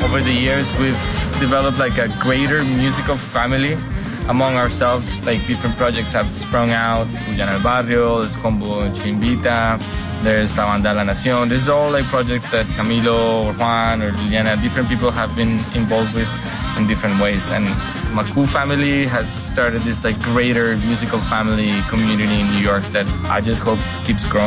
over the years, we've developed like a greater musical family among ourselves. Like different projects have sprung out. Juliana El Barrio, there's Combo Chimbita, there's La Banda La Nación. There's all like projects that Camilo or Juan or Liliana, different people have been involved with in different ways. And Maku family has started this like greater musical family community in New York that I just hope keeps growing.